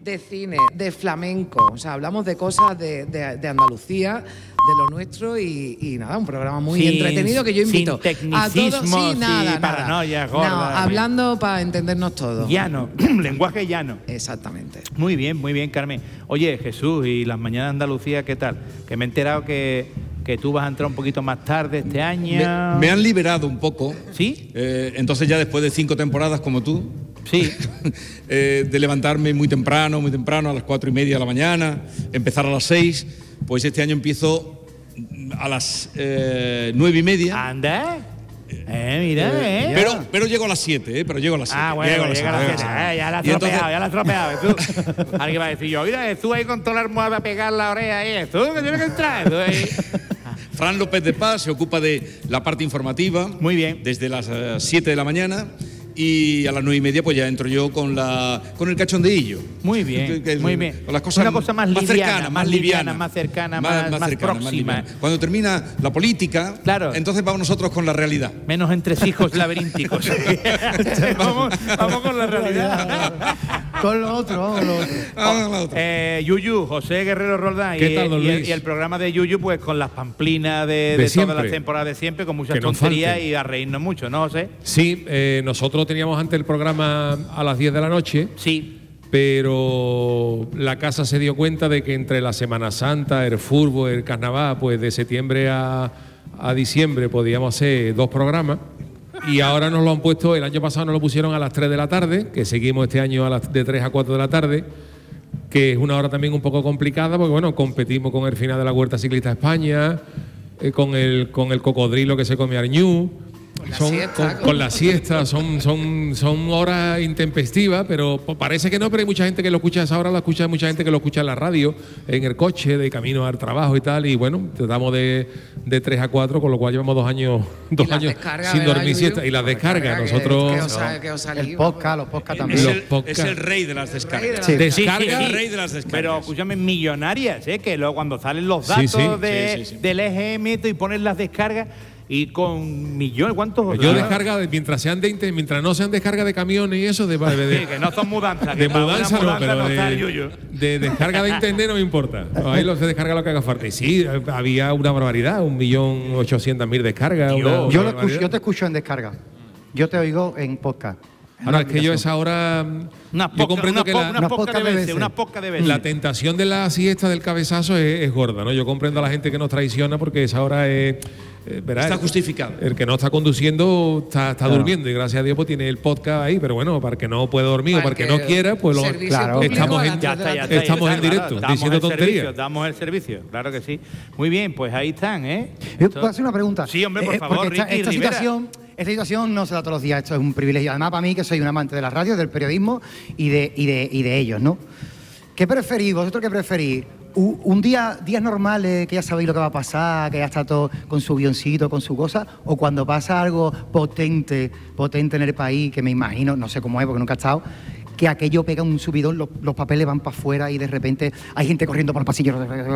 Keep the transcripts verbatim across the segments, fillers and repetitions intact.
de cine, de flamenco. O sea, hablamos de cosas de, de, de Andalucía, de lo nuestro y, y nada, un programa muy sin, entretenido que yo invito sin tecnicismo, a todos. Sí, nada, sin nada. paranoia gorda. No, hablando para entendernos todos. Llano, lenguaje llano. Exactamente. Muy bien, muy bien, Carmen. Oye, Jesús, ¿y las mañanas de Andalucía qué tal? Que me he enterado que, que tú vas a entrar un poquito más tarde este año. Me, me han liberado un poco. ¿Sí? Eh, entonces ya después de cinco temporadas como tú, sí, eh, de levantarme muy temprano, muy temprano, a las cuatro y media de la mañana, empezar a las seis, pues este año empiezo a las eh, nueve y media. Anda. Eh, mira, eh. eh pero, pero llego a las siete, eh, pero llego a las siete. Ah, bueno, llego a las llega a las siete. Eh, ya la has tropeado, entonces, ya la has tropeado. Tú, alguien va a decir yo, mira, tú ahí con toda la almohada a pegar la oreja ahí, tú que tienes que entrar. Tú ahí. Fran López de Paz se ocupa de la parte informativa. Muy bien. Desde las siete de la mañana. Y a las nueve y media pues ya entro yo con la con el cachondeillo. Muy bien, que, que, muy bien. Con las cosas una cosa más, más liviana, cercana, más liviana, más cercana, más, más, más, más cercana, próxima. Más Cuando termina la política, claro, entonces vamos nosotros con la realidad. Menos entresijos laberínticos. vamos, vamos con la realidad. Con lo otro, vamos con lo otro. Vamos con lo otro. Eh, Yuyu, José Guerrero Roldán. ¿Qué y, tal, don y, el, Luis? y el programa de Yuyu, pues con las pamplinas de, De de, de siempre. todas las temporadas de siempre, con muchas Que no tonterías falten. y a reírnos mucho, ¿no, José? Sí, eh, nosotros teníamos antes el programa a las diez de la noche. Sí. Pero la casa se dio cuenta de que entre la Semana Santa, el fútbol, el carnaval, pues de septiembre a, a diciembre podíamos hacer dos programas. Y ahora nos lo han puesto, el año pasado nos lo pusieron a las tres de la tarde, que seguimos este año a las de tres a cuatro de la tarde, que es una hora también un poco complicada, porque bueno, competimos con el final de la Vuelta Ciclista a España, eh, con el con el cocodrilo que se come Arñú. Con la Son, siesta, con, con- con la siesta, son, son, son horas intempestivas, pero parece que no, pero hay mucha gente que lo escucha a esa hora, lo escucha hay mucha gente que lo escucha en la radio, en el coche, de camino al trabajo y tal, y bueno, tratamos de, de tres a cuatro, con lo cual llevamos dos años, dos las años descargas, sin ¿verdad, dormir Yuyu? siesta. Y las descargas, que- nosotros... que os ha- que os ha El liado, podcast, los podcasts Es también. Los el, podcasts. es el rey de las descargas. Sí. Descarga, El rey de las descargas. Pero escúchame, millonarias, ¿eh? Que luego cuando salen los Sí, datos sí. de, Sí, sí, sí. del E G M y ponen las descargas y con millones, ¿cuántos? Yo Ah, descarga, de- mientras sean de, inte- mientras no sean descarga de camiones y eso, de, de, de- Sí, que no son mudanzas. que de para una mudanza no, mudanza pero está el de, Yuyu. de descarga de internet no me importa. Ahí lo se descarga lo que haga falta. Y sí, había una barbaridad, un millón ochocientas mil descargas. Dios. una- Yo, una lo barbaridad. escucho, yo te escucho en descarga. Yo te oigo en podcast. Ahora, es que yo a esa hora. Unas yo poca- comprendo unas que po- la, unas Unas pocas pocas de de veces, veces. unas pocas de veces. la tentación de la siesta del cabezazo es, es gorda, ¿no? Yo comprendo a la gente que nos traiciona porque esa hora es. eh, verá, Está justificado. El que no está conduciendo está, está durmiendo y gracias a Dios pues tiene el podcast ahí, pero bueno, para el que no puede dormir o para el que no quiera, pues lo, servicio claro, público estamos a en- las Ya tres de está, la ya tarde. está. Estamos ya en está, directo, claro, damos diciendo el tonterías. servicio, damos el servicio, claro que sí. Muy bien, pues ahí están, ¿eh? Yo puedo hacer una pregunta. Sí, hombre, por Eh, favor, porque esta, Ricky esta Rivera. situación, esta situación no se da todos los días. Esto es un privilegio. Además, para mí, que soy un amante de la radio, del periodismo y de, y de, y de ellos, ¿no? ¿Qué preferís? ¿Vosotros qué preferís? U- ¿Un día, días normales, que ya sabéis lo que va a pasar, que ya está todo con su guioncito, con su cosa? ¿O cuando pasa algo potente, potente en el país, que me imagino, no sé cómo es porque nunca he estado, que aquello pega un subidón, los, los papeles van para afuera y de repente hay gente corriendo por los pasillos?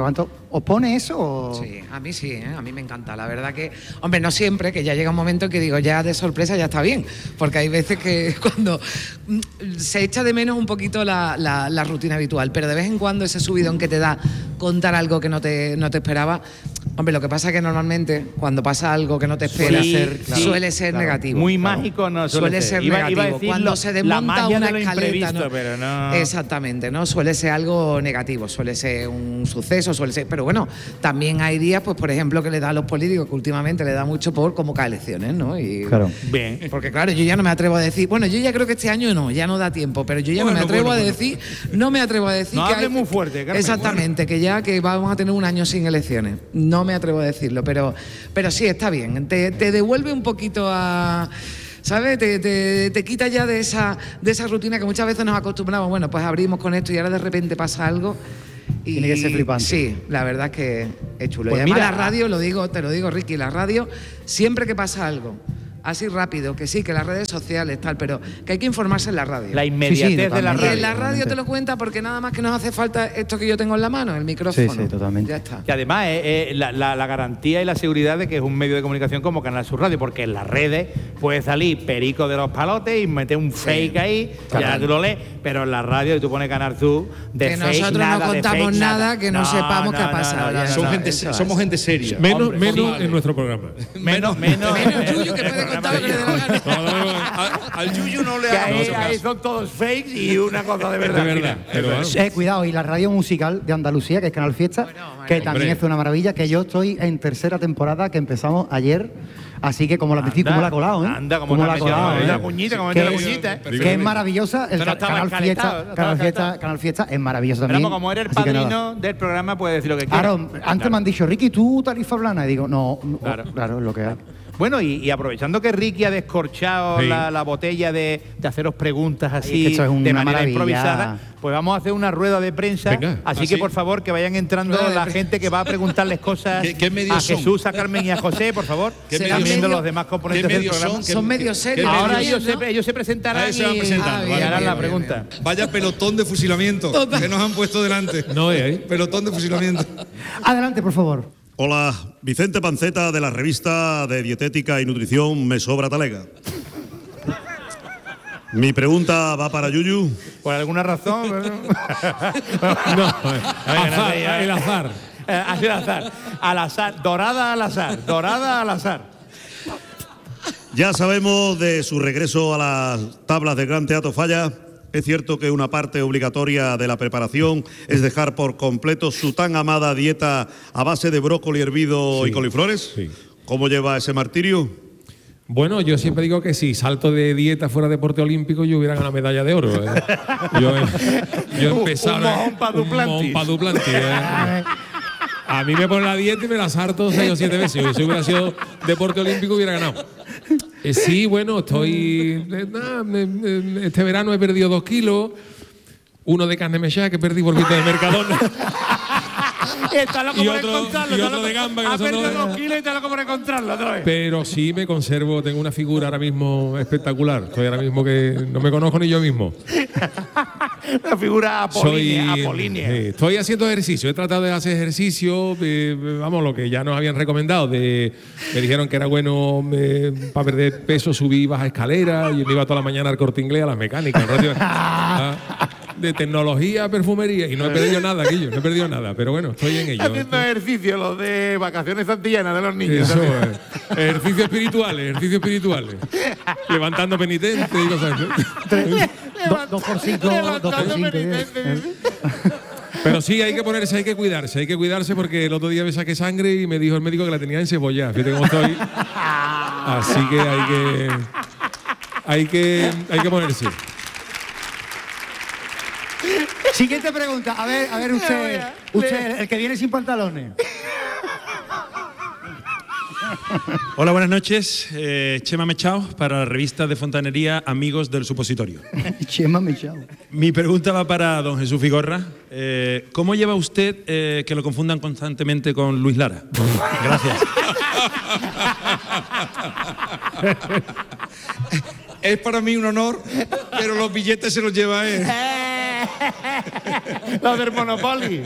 ¿Os pone eso? O? Sí, a mí sí, ¿eh? A mí me encanta. La verdad que, hombre, no siempre, que ya llega un momento que digo, ya de sorpresa ya está bien, porque hay veces que cuando mm, se echa de menos un poquito la, la- la rutina habitual, pero de vez en cuando ese subidón que te da contar algo que no te, no te esperaba, hombre, lo que pasa es que normalmente cuando pasa algo que no te esperas, Sí, ser- claro, suele ser claro. negativo. Muy Claro. mágico no suele, Suele ser Iba- negativo. iba a decir Cuando lo- se la desmonta magia una de lo escaleta, imprevisto, ¿no? pero no. Exactamente, ¿no? Suele ser algo negativo, suele ser un suceso, suele ser. Pero bueno, también hay días, pues por ejemplo, que le da a los políticos, que últimamente le da mucho por convocar elecciones, ¿no? Y, Claro. Bien. Porque claro, yo ya no me atrevo a decir, bueno, yo ya creo que este año no, ya no da tiempo, pero yo ya Bueno, no me atrevo bueno, a bueno. decir, no me atrevo a decir No que hable hay- muy fuerte, Carmen. Exactamente, que ya que vamos a tener un año sin elecciones. No me atrevo a decirlo, pero, pero sí, está bien. Te, te devuelve un poquito a... ¿Sabes? Te, te, te quita ya de esa, de esa rutina que muchas veces nos acostumbramos. Bueno, pues abrimos con esto y ahora de repente pasa algo. Y, Tiene que ser flipante. Sí, la verdad es que es chulo. Pues y además mira, la radio, lo digo, te lo digo, Ricky, la radio, siempre que pasa algo así rápido, que sí, que las redes sociales, tal, pero que hay que informarse en la radio. La inmediatez Sí, sí, de la totalmente. Y radio. en la radio te lo cuenta porque nada más que nos hace falta esto que yo tengo en la mano, el micrófono. Sí, sí, totalmente. Ya está. Y además eh, eh, la, la- la garantía y la seguridad de que es un medio de comunicación como Canal Sur Radio, porque en las redes puede salir perico de los palotes y meter un fake ahí, ya tú lo lees, pero en la radio y tú pones Canal Sur de Que fake, nosotros nada, no de contamos fake, nada que no sepamos qué ha pasado, ya Son no, gente, eso somos es. gente seria. Menos, Hombre, menos vale. en nuestro programa. Menos, menos. Menos Yuyu, que puede contar lo que le dé la gana. No, no, no, A- al Yuyu no le Que haga ahí, mucho ahí caso. son todos fakes y una cosa de de verdad. verdad. Pero vamos. Eh, cuidado, y la radio musical de Andalucía, que es Canal Fiesta, Bueno, bueno. que también Hombre. es una maravilla, que yo estoy en tercera temporada, que empezamos ayer, así que como la decís, como la ha colado, ¿eh? Anda, como Cómo la la ha colado, metió ¿eh? la cuñita, como Que metió la es- cuñita, ¿eh? Que es maravillosa, el Esto no ca- estaba Canal escalentado, Fiesta, no estaba Canal Fiesta, escalentado. Canal Fiesta es maravilloso Pero también. vamos, como eres el así que nada. padrino del programa, puedes decir lo que quieras. Claro, antes me han dicho, Ricky, ¿tú tarifa plana? Y digo, no, no, Claro. claro, es lo que hay. Bueno, y, y aprovechando que Ricky ha descorchado Sí. la, la botella de, de haceros preguntas Ay, así que esto es una de manera maravilla. improvisada, pues vamos a hacer una rueda de prensa. Venga. Así ¿Ah, que sí? por favor que vayan entrando Rueda de la prensa. gente que va a preguntarles cosas ¿Qué- qué medios a son? Jesús, a Carmen y a José, por favor. ¿Qué Será medios Viendo medio- los demás componentes ¿Qué del medios programa. son? Son ¿Qué- medios qué- serios. qué Ahora medios? ellos ¿no? se, ellos se presentarán Ahí se van y, presentando, Ah, vale, bien, y harán bien, la bien, pregunta. Vaya pelotón de fusilamiento que nos han puesto delante. No, ¿eh? Pelotón de fusilamiento. Adelante, por favor. Hola, Vicente Panceta de la revista de Dietética y Nutrición Me Sobra Talega. Mi pregunta va para Yuyu. Por alguna razón. bueno. No, azar, el azar. Eh, así al azar. Al azar. Dorada al azar. Dorada al azar. Ya sabemos de su regreso a las tablas del Gran Teatro Falla. Es cierto que una parte obligatoria de la preparación es dejar por completo su tan amada dieta a base de brócoli hervido Sí, y coliflores. sí. ¿Cómo lleva ese martirio? Bueno, yo siempre digo que si salto de dieta fuera deporte olímpico, yo hubiera ganado medalla de oro. ¿eh? Yo, yo he empezado. Un mojón pa' un Duplantis. mojón pa' Duplantis, ¿eh? A mí me ponen la dieta y me la sarto seis o siete veces. Si hubiera sido deporte olímpico, hubiera ganado. Eh, sí, bueno, estoy. eh, nah, me- me- este verano he perdido dos kilos. Uno de carne mechada que perdí por vista de Mercadona. Está loco Y por otro- encontrarlo. y está otro loco- de gamba que Ha nosotros- perdido dos kilos y está loco por encontrarlo otra vez. Pero sí me conservo, tengo una figura ahora mismo espectacular. Estoy ahora mismo que no me conozco ni yo mismo. Una figura Soy, apolínea. apolínea. sí, estoy haciendo ejercicio, he tratado de hacer ejercicio, eh, vamos, lo que ya nos habían recomendado. De, me dijeron que era bueno eh, para perder peso, subir y bajar escaleras. Y me iba toda la mañana al Corte Inglés a las mecánicas. ¿no? Ah, de tecnología, perfumería. Y no he perdido nada, Guillo, no he perdido nada. Pero bueno, estoy en ello. Haciendo ejercicio, los de vacaciones santillanas de los niños. Eso también. es. Ejercicios espirituales, ejercicios espirituales. Levantando penitentes y cosas así. Do- dos por cinco, dos por Levantando cinco. penitentes. Pero sí, hay que ponerse, hay que cuidarse, hay que cuidarse porque el otro día me saqué sangre y me dijo el médico que la tenía en cebolla. Fíjate cómo estoy. Así que hay que. Hay que, hay que ponerse. Siguiente pregunta. A ver, a ver usted, usted, el que viene sin pantalones. Hola, buenas noches. Eh, Chema Mechao para la revista de fontanería Amigos del Supositorio. Chema Mechao. Mi pregunta va para don Jesús Vigorra. Eh, ¿Cómo lleva usted eh, que lo confundan constantemente con Luis Lara? Gracias. Es para mí un honor, pero los billetes se los lleva él. Los del Monopoly.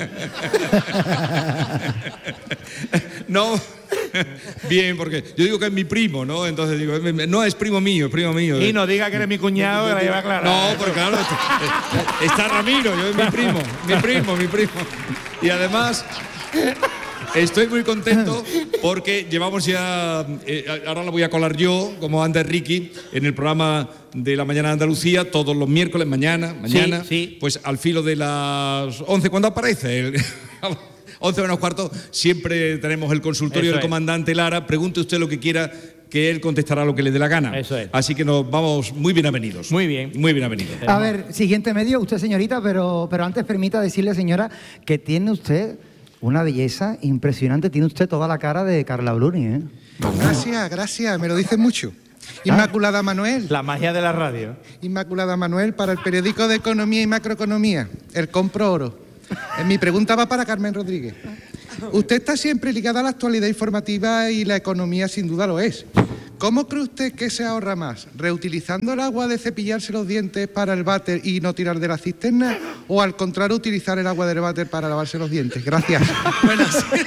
No, bien, porque yo digo que es mi primo, ¿no? Entonces digo, no es primo mío, es primo mío. Y no diga que eres mi cuñado, que la lleva clara. No, porque claro, está, está Ramiro, yo es mi primo, mi primo, mi primo. Y además, estoy muy contento porque llevamos ya, eh, ahora la voy a colar yo, como antes Ricky, en el programa de la Mañana de Andalucía, todos los miércoles, mañana, mañana, sí. pues al filo de las once, cuando aparece el... once menos cuarto, siempre tenemos el consultorio Eso del es. comandante Lara. Pregunte usted lo que quiera, que él contestará lo que le dé la gana. Eso es. Así que nos vamos muy bien avenidos. Muy bien. Muy bien avenidos. A ver, siguiente medio, usted señorita, pero, pero antes permita decirle, señora, que tiene usted una belleza impresionante. Tiene usted toda la cara de Carla Bruni, ¿eh? Gracias, gracias, me lo dicen mucho. Inmaculada Manuel, La magia de la radio. Inmaculada Manuel para el periódico de Economía y Macroeconomía, el Compro Oro. Eh, Mi pregunta va para Carmen Rodríguez. Usted está siempre ligada a la actualidad informativa y la economía sin duda lo es. ¿Cómo cree usted que se ahorra más? ¿Reutilizando el agua de cepillarse los dientes para el váter y no tirar de la cisterna? ¿O al contrario, utilizar el agua del váter para lavarse los dientes? Gracias. Bueno, sí.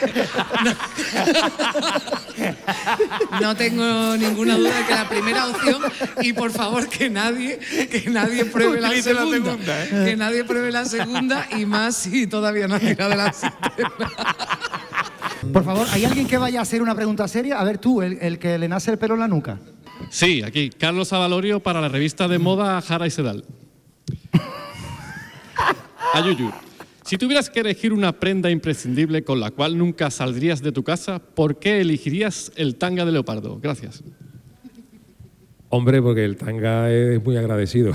No, no tengo ninguna duda de que la primera opción, y por favor que nadie, que nadie pruebe la Utilice la segunda, segunda, ¿eh? que nadie pruebe la segunda, y más si todavía no ha tirado de la cisterna. Por favor, ¿hay alguien que vaya a hacer una pregunta seria? A ver tú, el, el que le nace el pelo en la nuca. Sí, aquí, Carlos Avalorio para la revista de moda Jara y Sedal. Ayuyu, si tuvieras que elegir una prenda imprescindible con la cual nunca saldrías de tu casa, ¿por qué elegirías el tanga de leopardo? Gracias. Hombre, porque el tanga es muy agradecido.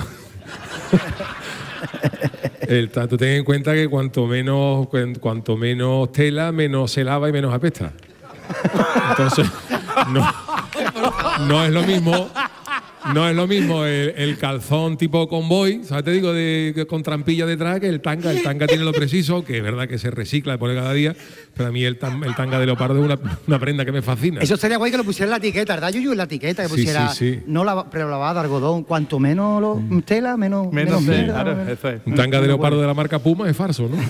El, tú ten en cuenta que cuanto menos, cuanto menos tela, menos se lava y menos apesta. Entonces, no, no es lo mismo, no es lo mismo el, el calzón tipo convoy, ¿sabes? Te digo, de, con trampilla detrás, que el tanga. El tanga tiene lo preciso, que es verdad que se recicla, pone cada día, pero a mí el, tan, el tanga de leopardo es una, una prenda que me fascina. Eso sería guay que lo pusiera en la etiqueta, ¿verdad, Yuyu? En la etiqueta, que Sí, pusiera sí, sí. no lava, pero lavada, algodón. Cuanto menos lo, tela, menos, Menos, menos sí, mierda, claro, menos- eso es. Un tanga de leopardo de la marca Puma es falso, ¿no?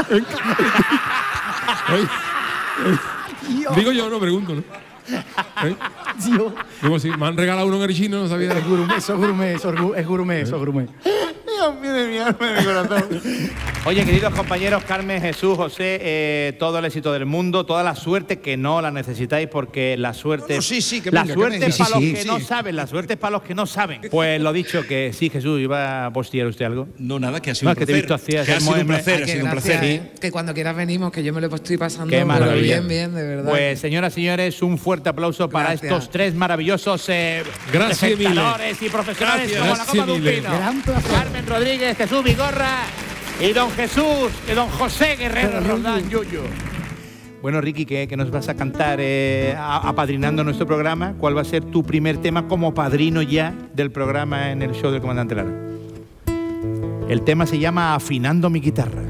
Oye, digo yo, no pregunto, ¿no? ¿Eh? Dios. Digo, si me han regalado uno en el chino, no sabía. Es gourmet, eso es gourmet, eso es gu- es gourmet, eso es gourmet. Dios mío de mi alma y de mi corazón. Oye, queridos compañeros, Carmen, Jesús, José, eh, todo el éxito del mundo, toda la suerte, que no la necesitáis, porque la suerte, No, no, sí, sí, que la venga, que suerte venga. es para Sí, los sí, que sí. no saben, la suerte es para los que no saben. Pues lo dicho, que sí, Jesús, ¿iba a postear usted algo? No, nada, que ha sido No, un es que te he placer. visto así, Que así, ha sido un muéveme. placer, Ay, ha qué sido un gracias, placer. ¿eh? Que cuando quieras venimos, que yo me lo estoy pasando Qué pero maravilla. bien, bien, de verdad. Pues, señoras y señores, un fuerte aplauso para Gracias. estos tres maravillosos eh, Gracias, espectadores y profesionales Gracias. como la Copa de un Gracias, Pino. Gran placer. Carmen Rodríguez, Jesús Vigorra y don Jesús, y don José Guerrero Roldán Yuyu. Bueno, Ricky, ¿qué, qué nos vas a cantar eh, a- apadrinando nuestro programa? ¿Cuál va a ser tu primer tema como padrino ya del programa en el show del Comandante Lara? El tema se llama Afinando mi guitarra.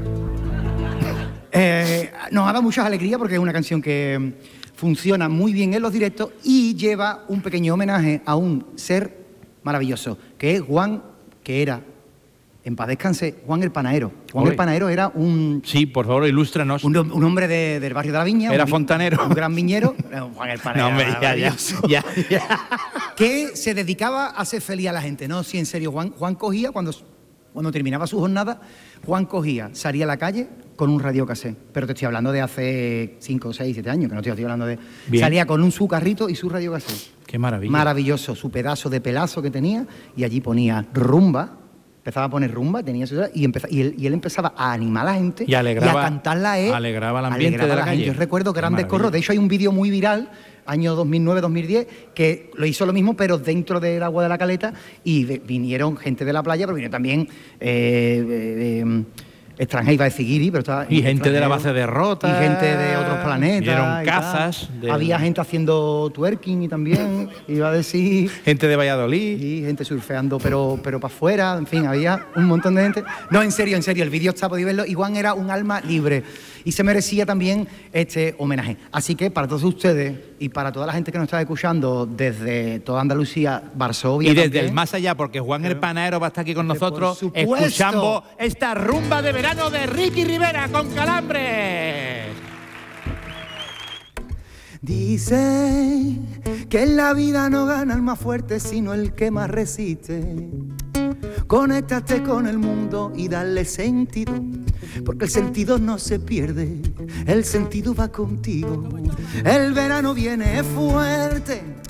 Eh, nos ha dado muchas alegrías porque es una canción que mm, funciona muy bien en los directos y lleva un pequeño homenaje a un ser maravilloso, que es Juan, que era, en paz descanse, Juan el Panadero. Juan Ole. el Panadero era un, Sí, por favor, ilústranos. un, un hombre de- del barrio de la Viña. Era un vi- fontanero. Un gran viñero. Eh, Juan el Panadero. No, hombre, ya, ya, maravilloso. ya, ya. Que se dedicaba a hacer feliz a la gente. No, sí, en serio. Juan, Juan cogía, cuando, cuando terminaba su jornada, Juan cogía, salía a la calle con un radiocasé. Pero te estoy hablando de hace cinco, seis, siete años, que no te estoy hablando de... Bien. Salía con un su carrito y su radiocasé. Qué maravilla. Maravilloso, su pedazo de pelazo que tenía, y allí ponía rumba. Empezaba a poner rumba, tenía su, y, empeza- y, él, y él empezaba a animar a la gente Y alegraba- a cantarla. Eh, alegraba el ambiente alegraba de la a gente. calle. Yo recuerdo Qué grandes maravilla. corros. De hecho, hay un vídeo muy viral, año dos mil nueve dos mil diez, que lo hizo lo mismo, pero dentro del agua de la caleta, y de- vinieron gente de la playa, pero vinieron también eh, eh, eh, extranjeros, iba a decir guiri, pero estaba... Y gente de la extranjeros, base de Rota. Y gente de otros planetas. Vinieron y cazas. tal. de- Había gente haciendo twerking y también, iba a decir... gente de Valladolid. Y gente surfeando, pero, pero para afuera, en fin, había un montón de gente. No, en serio, en serio, el vídeo está, podéis verlo. Y Juan era un alma libre y se merecía también este homenaje. Así que para todos ustedes y para toda la gente que nos está escuchando desde toda Andalucía, Varsovia. Y desde también, el más allá, porque Juan el Panadero va a estar aquí con Por nosotros supuesto. escuchando esta rumba de verano de Ricky Rivera con Calambres. Dice que en la vida no gana el más fuerte, sino el que más resiste. Conéctate con el mundo y dale sentido, porque el sentido no se pierde, el sentido va contigo. El verano viene fuerte,